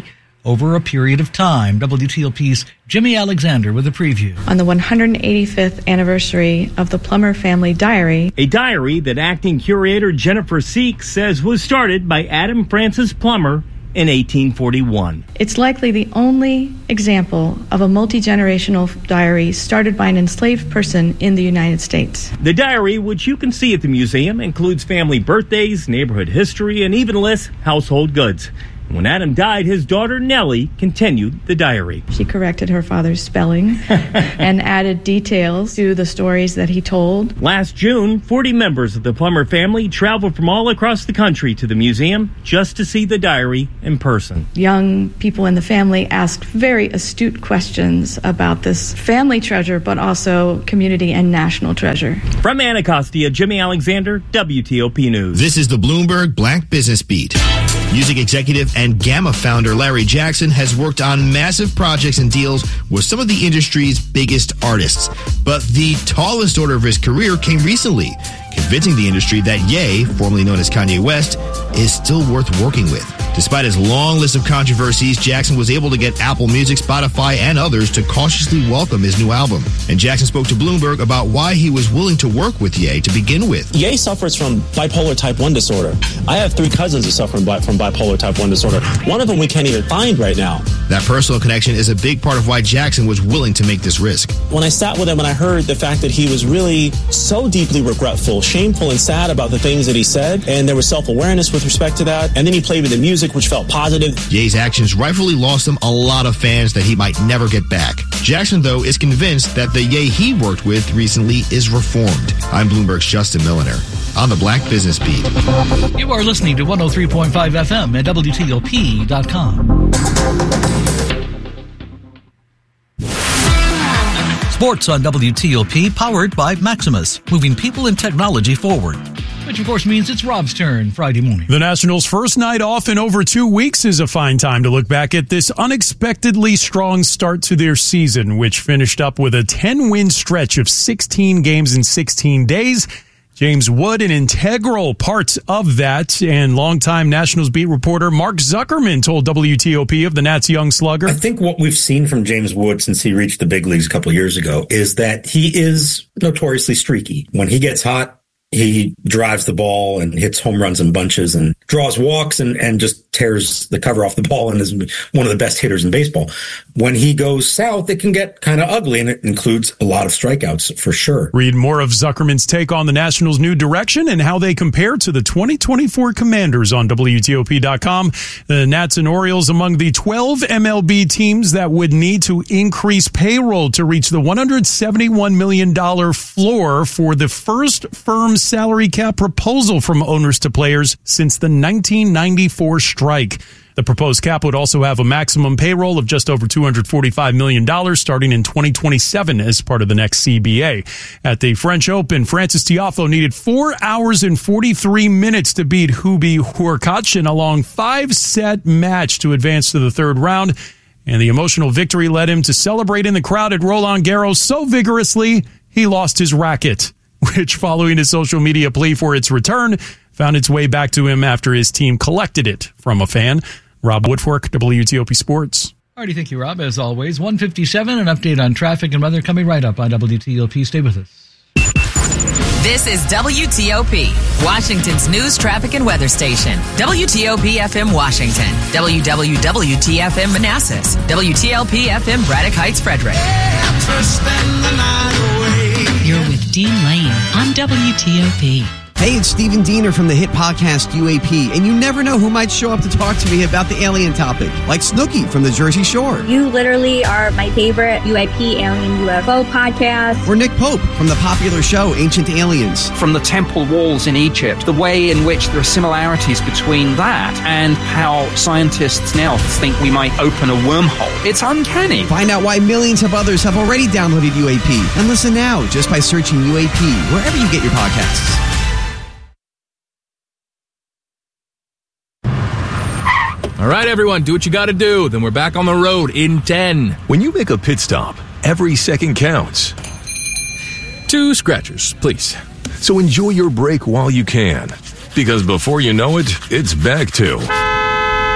over a period of time. WTOP's Jimmy Alexander with a preview. On the 185th anniversary of the Plummer Family Diary. A diary that acting curator Jennifer Seek says was started by Adam Francis Plummer in 1841. It's likely the only example of a multi-generational diary started by an enslaved person in the United States. The diary, which you can see at the museum, includes family birthdays, neighborhood history, and even lists household goods. When Adam died, his daughter Nellie continued the diary. She corrected her father's spelling and added details to the stories that he told. Last June, 40 members of the Plummer family traveled from all across the country to the museum just to see the diary in person. Young people in the family asked very astute questions about this family treasure, but also community and national treasure. From Anacostia, Jimmy Alexander, WTOP News. This is the Bloomberg Black Business Beat. Music executive and Gamma founder Larry Jackson has worked on massive projects and deals with some of the industry's biggest artists. But the tallest order of his career came recently, convincing the industry that Ye, formerly known as Kanye West, is still worth working with. Despite his long list of controversies, Jackson was able to get Apple Music, Spotify, and others to cautiously welcome his new album. And Jackson spoke to Bloomberg about why he was willing to work with Ye to begin with. Ye suffers from bipolar type 1 disorder. I have 3 cousins who suffer from bipolar type 1 disorder. One of them we can't even find right now. That personal connection is a big part of why Jackson was willing to make this risk. When I sat with him and I heard the fact that he was really so deeply regretful, shameful, and sad about the things that he said, and there was self-awareness with respect to that, and then he played with the music, which felt positive. Ye's actions rightfully lost him a lot of fans that he might never get back. Jackson, though, is convinced that the Ye he worked with recently is reformed. I'm Bloomberg's Justin Milliner on the Black Business Beat. You are listening to 103.5 FM at WTOP.com. Sports on WTOP, powered by Maximus, moving people and technology forward. Which, of course, means it's Rob's turn Friday morning. The Nationals' first night off in over 2 weeks is a fine time to look back at this unexpectedly strong start to their season, which finished up with a 10-win stretch of 16 games in 16 days. James Wood, an integral part of that, and longtime Nationals beat reporter Mark Zuckerman told WTOP of the Nats' young slugger. I think what we've seen from James Wood since he reached the big leagues a couple of years ago is that he is notoriously streaky. When he gets hot, he drives the ball and hits home runs in bunches and draws walks and just tears the cover off the ball and is one of the best hitters in baseball. When he goes south, it can get kind of ugly, and it includes a lot of strikeouts for sure. Read more of Zuckerman's take on the Nationals' new direction and how they compare to the 2024 Commanders on WTOP.com. The Nats and Orioles among the 12 MLB teams that would need to increase payroll to reach the $171 million floor for the first firm salary cap proposal from owners to players since the 1994 strike. The proposed cap would also have a maximum payroll of just over $245 million starting in 2027 as part of the next CBA. At the French Open, Frances Tiafoe needed 4 hours and 43 minutes to beat Hubie Hurkacz in a long 5-set match to advance to the third round. And the emotional victory led him to celebrate in the crowd at Roland Garros so vigorously, he lost his racket, which, following his social media plea for its return, found its way back to him after his team collected it from a fan. Rob Woodfork, WTOP Sports. All righty, thank you, Rob. As always, 1:57, an update on traffic and weather coming right up on WTOP. Stay with us. This is WTOP, Washington's news, traffic, and weather station. WTOP FM Washington, WWWT-FM Manassas, WTLP FM Braddock Heights, Frederick. You're with Dean Lane on WTOP. Hey, it's Stephen Diener from the hit podcast UAP, and you never know who might show up to talk to me about the alien topic, like Snooki from the Jersey Shore. You literally are my favorite UAP Alien UFO podcast. Or Nick Pope from the popular show Ancient Aliens. From the temple walls in Egypt, the way in which there are similarities between that and how scientists now think we might open a wormhole. It's uncanny. Find out why millions of others have already downloaded UAP, and listen now just by searching UAP wherever you get your podcasts. All right, everyone, do what you got to do. Then we're back on the road in 10. When you make a pit stop, every second counts. 2 scratchers, please. So enjoy your break while you can. Because before you know it, it's back to...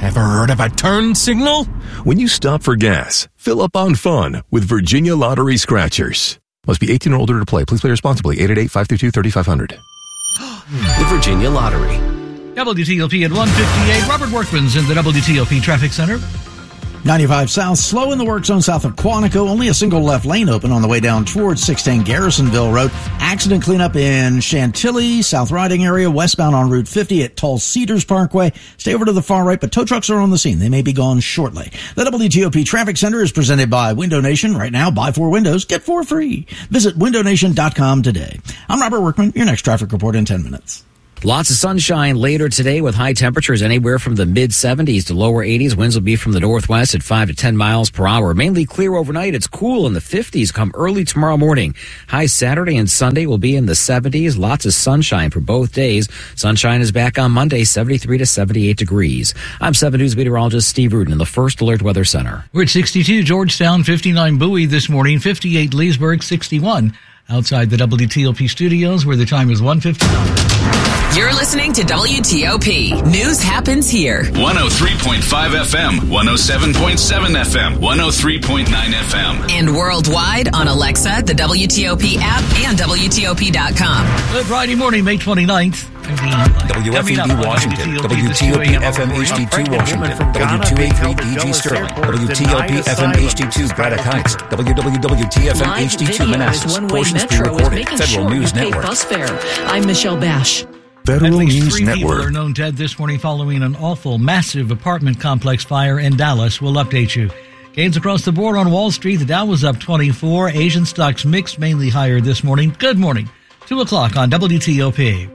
Ever heard of a turn signal? When you stop for gas, fill up on fun with Virginia Lottery Scratchers. Must be 18 or older to play. Please play responsibly. 888-532-3500. The Virginia Lottery. WTOP at 1:58. Robert Workman's in the WTOP Traffic Center. 95 South, slow in the work zone south of Quantico. Only a single left lane open on the way down towards 610 Garrisonville Road. Accident cleanup in Chantilly, South Riding area, westbound on Route 50 at Tall Cedars Parkway. Stay over to the far right, but tow trucks are on the scene. They may be gone shortly. The WTOP Traffic Center is presented by Window Nation. Right now, buy 4 windows, get 4 free. Visit windownation.com today. I'm Robert Workman, your next traffic report in 10 minutes. Lots of sunshine later today with high temperatures anywhere from the mid-70s to lower 80s. Winds will be from the northwest at 5 to 10 miles per hour. Mainly clear overnight. It's cool in the 50s come early tomorrow morning. High Saturday and Sunday will be in the 70s. Lots of sunshine for both days. Sunshine is back on Monday, 73 to 78 degrees. I'm 7 News meteorologist Steve Rudin in the First Alert Weather Center. We're at 62 Georgetown, 59 Bowie this morning, 58 Leesburg, 61 outside the WTOP studios where the time is 1:59. You're listening to WTOP. News happens here. 103.5 FM, 107.7 FM, 103.9 FM. And worldwide on Alexa, the WTOP app, and WTOP.com. Good Friday morning, May 29th. WFED Washington, WTOP FM HD2 Washington, W283 DG Sterling, WTOP FM HD2 Braddock Heights, WWWTFM HD2 Manassas. Portions pre-recorded. Federal News Network. Bus fare. I'm Michelle Bash. Federal News Network. People are known dead this morning following an awful, massive apartment complex fire in Dallas. We'll update you. Gains across the board on Wall Street. The Dow was up 24. Asian stocks mixed, mainly higher this morning. Good morning. 2 o'clock on WTOP.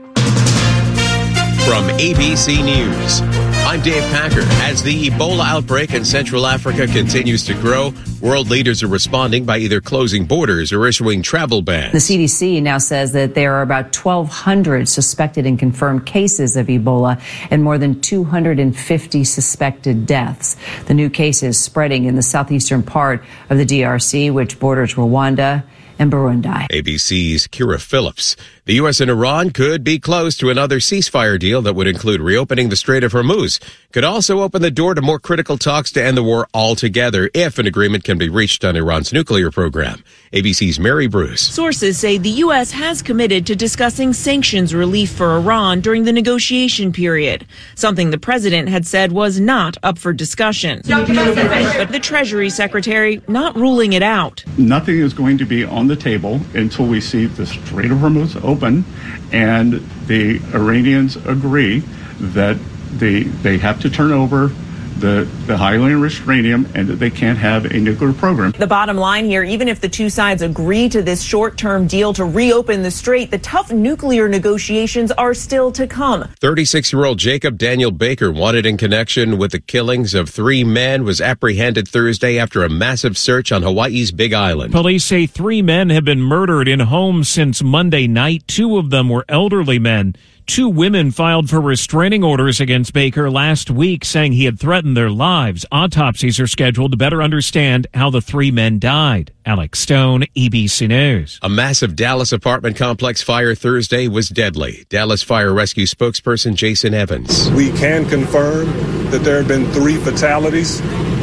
From ABC News, I'm Dave Packer. As the Ebola outbreak in Central Africa continues to grow, world leaders are responding by either closing borders or issuing travel bans. The CDC now says that there are about 1,200 suspected and confirmed cases of Ebola and more than 250 suspected deaths. The new cases spreading in the southeastern part of the DRC, which borders Rwanda and Burundi. ABC's Kira Phillips. The U.S. and Iran could be close to another ceasefire deal that would include reopening the Strait of Hormuz. Could also open the door to more critical talks to end the war altogether if an agreement can be reached on Iran's nuclear program. ABC's Mary Bruce. Sources say the U.S. has committed to discussing sanctions relief for Iran during the negotiation period, something the president had said was not up for discussion. But the Treasury Secretary not ruling it out. Nothing is going to be on the table until we see the Strait of Hormuz open and the Iranians agree that they have to turn over the highly enriched uranium and that they can't have a nuclear program. The bottom line here, even if the two sides agree to this short-term deal to reopen the strait, the tough nuclear negotiations are still to come. 36-year-old Jacob Daniel Baker, wanted in connection with the killings of 3 men, was apprehended Thursday after a massive search on Hawaii's Big Island. Police say 3 men have been murdered in homes since Monday night. 2 of them were elderly men. 2 women filed for restraining orders against Baker last week, saying he had threatened their lives. Autopsies are scheduled to better understand how the 3 men died. Alex Stone, ABC News. A massive Dallas apartment complex fire Thursday was deadly. Dallas Fire Rescue spokesperson Jason Evans. We can confirm that there have been 3 fatalities,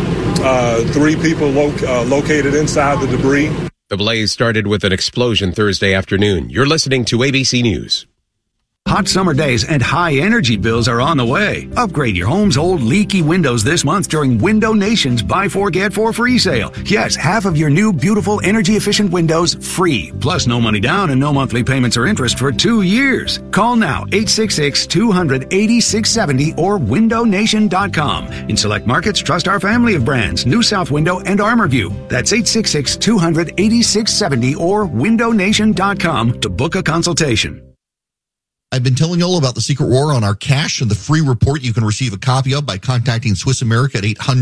3 people located inside the debris. The blaze started with an explosion Thursday afternoon. You're listening to ABC News. Hot summer days and high energy bills are on the way. Upgrade your home's old leaky windows this month during Window Nation's Buy 4 Get 4 free sale. Yes, half of your new beautiful energy efficient windows free. Plus no money down and no monthly payments or interest for 2 years. Call now 866-200-8670 or windownation.com. In select markets, trust our family of brands, New South Window and ArmorView. That's 866-200-8670 or windownation.com to book a consultation. I've been telling you all about the Secret War on our cash and the free report you can receive a copy of by contacting Swiss America at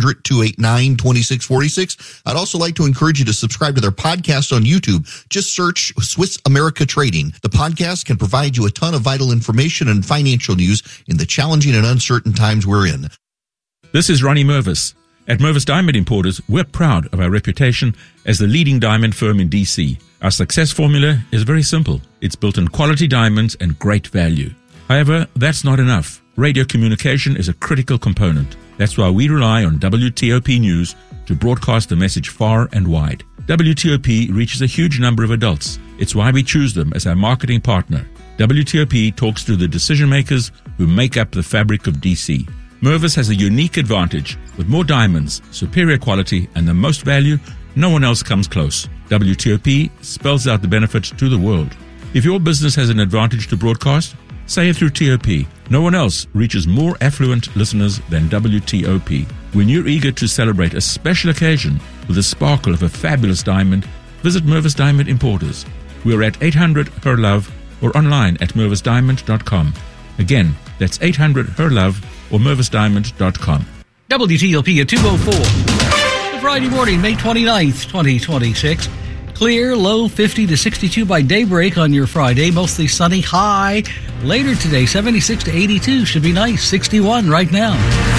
800-289-2646. I'd also like to encourage you to subscribe to their podcast on YouTube. Just search Swiss America Trading. The podcast can provide you a ton of vital information and financial news in the challenging and uncertain times we're in. This is Ronnie Mervis. At Mervis Diamond Importers, we're proud of our reputation as the leading diamond firm in D.C. Our success formula is very simple. It's built on quality diamonds and great value. However, that's not enough. Radio communication is a critical component. That's why we rely on WTOP News to broadcast the message far and wide. WTOP reaches a huge number of adults. It's why we choose them as our marketing partner. WTOP talks to the decision makers who make up the fabric of DC. Mervis has a unique advantage. With more diamonds, superior quality, and the most value, no one else comes close. WTOP spells out the benefit to the world. If your business has an advantage to broadcast, say it through TOP. No one else reaches more affluent listeners than WTOP. When you're eager to celebrate a special occasion with the sparkle of a fabulous diamond, visit Mervis Diamond Importers. We're at 800 Her Love or online at mervisdiamond.com. Again, that's 800 Her Love or mervisdiamond.com. WTOP at 2:04. Friday morning, May 29th, 2026. Clear, low 50 to 62 by daybreak on your Friday. Mostly sunny, high. Later today, 76 to 82. Should be nice. 61 right now.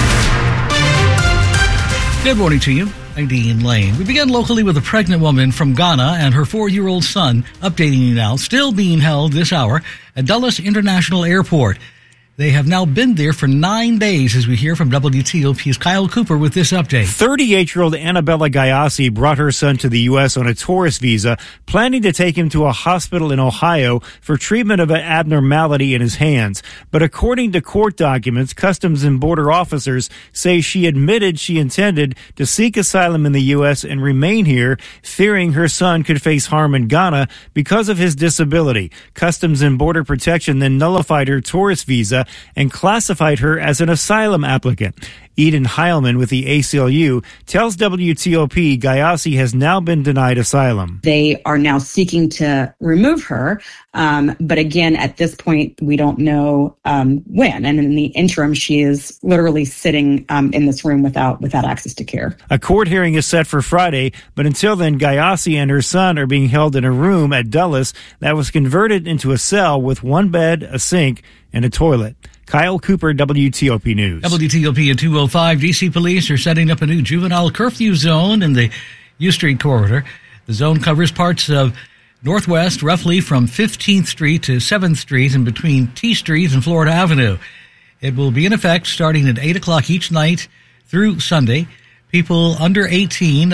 Good morning to you. I'm Dean Lane. We begin locally with a pregnant woman from Ghana and her 4-year-old son, updating you now, still being held this hour at Dulles International Airport. They have now been there for 9 days, as we hear from WTOP's Kyle Cooper with this update. 38-year-old Annabella Gayasi brought her son to the U.S. on a tourist visa, planning to take him to a hospital in Ohio for treatment of an abnormality in his hands. But according to court documents, Customs and Border officers say she admitted she intended to seek asylum in the U.S. and remain here, fearing her son could face harm in Ghana because of his disability. Customs and Border Protection then nullified her tourist visa and classified her as an asylum applicant. Eden Heilman with the ACLU tells WTOP Gayasi has now been denied asylum. They are now seeking to remove her, but again, at this point, we don't know when. And in the interim, she is literally sitting in this room without access to care. A court hearing is set for Friday, but until then, Gayasi and her son are being held in a room at Dulles that was converted into a cell with one bed, a sink, and a toilet. Kyle Cooper, WTOP News. WTOP at 2:05. D.C. police are setting up a new juvenile curfew zone in the U Street corridor. The zone covers parts of Northwest, roughly from 15th Street to 7th Street and between T Street and Florida Avenue. It will be in effect starting at 8 o'clock each night through Sunday. People under 18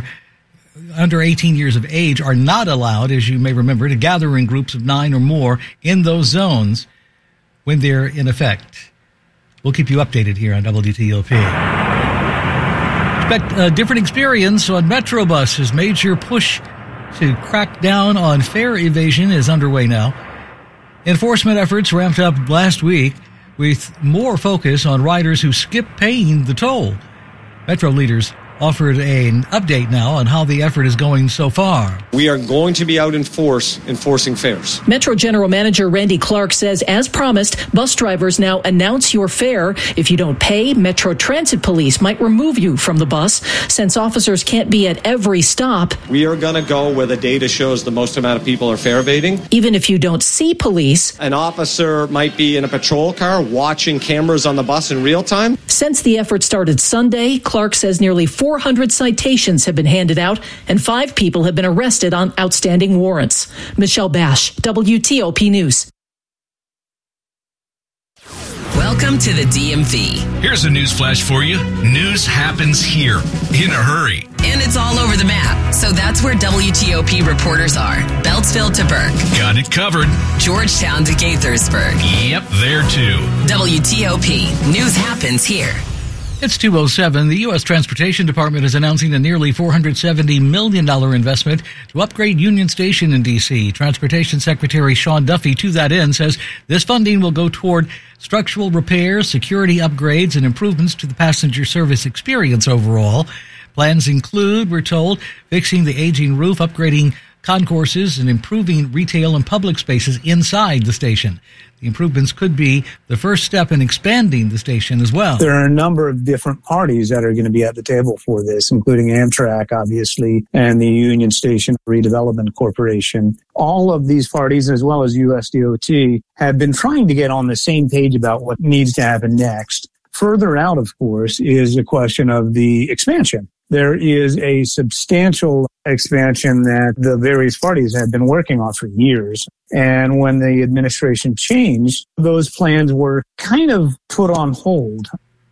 years of age are not allowed, as you may remember, to gather in groups of 9 or more in those zones when they're in effect. We'll keep you updated here on WTOP. Expect a different experience on Metrobus as major push to crack down on fare evasion is underway now. Enforcement efforts ramped up last week with more focus on riders who skip paying the toll. Metro leaders offered an update now on how the effort is going so far. We are going to be out in force enforcing fares. Metro General Manager Randy Clark says, as promised, bus drivers now announce your fare. If you don't pay, Metro Transit Police might remove you from the bus. Since officers can't be at every stop, we are going to go where the data shows the most amount of people are fare evading. Even if you don't see police, an officer might be in a patrol car watching cameras on the bus in real time. Since the effort started Sunday, Clark says nearly 400 citations have been handed out and 5 people have been arrested on outstanding warrants. Michelle Bash, WTOP News. Welcome to the DMV. Here's a news flash for you. News happens here in a hurry. And it's all over the map. So that's where WTOP reporters are. Beltsville to Burke. Got it covered. Georgetown to Gaithersburg. Yep, there too. WTOP. News happens here. It's 2:07. The U.S. Transportation Department is announcing a nearly $470 million investment to upgrade Union Station in D.C. Transportation Secretary Sean Duffy, to that end, says this funding will go toward structural repairs, security upgrades, and improvements to the passenger service experience overall. Plans include, we're told, fixing the aging roof, upgrading concourses, and improving retail and public spaces inside the station. The improvements could be the first step in expanding the station as well. There are a number of different parties that are going to be at the table for this, including Amtrak, obviously, and the Union Station Redevelopment Corporation. All of these parties, as well as USDOT, have been trying to get on the same page about what needs to happen next. Further out, of course, is the question of the expansion. There is a substantial expansion that the various parties have been working on for years. And when the administration changed, those plans were kind of put on hold.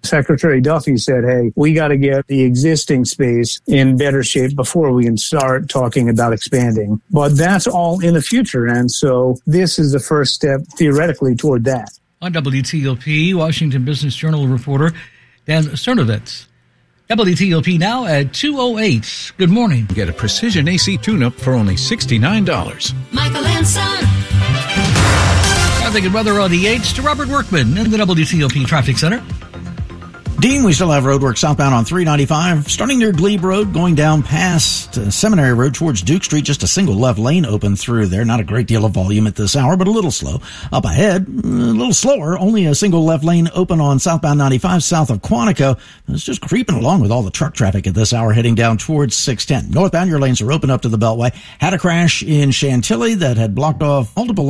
Secretary Duffy said, hey, we got to get the existing space in better shape before we can start talking about expanding. But that's all in the future. And so this is the first step theoretically toward that. On WTOP, Washington Business Journal reporter Dan Cernovitz. WTOP now at 2:08. Good morning. Get a precision AC tune-up for only $69. Michael and Son. Traffic and weather on the 8s to Robert Workman in the WTOP Traffic Center. Dean, we still have roadwork southbound on 395, starting near Glebe Road, going down past Seminary Road towards Duke Street. Just a single left lane open through there. Not a great deal of volume at this hour, but a little slow. Up ahead, a little slower. Only a single left lane open on southbound 95 south of Quantico. It's just creeping along with all the truck traffic at this hour heading down towards 610. Northbound, your lanes are open up to the Beltway. Had a crash in Chantilly that had blocked off multiple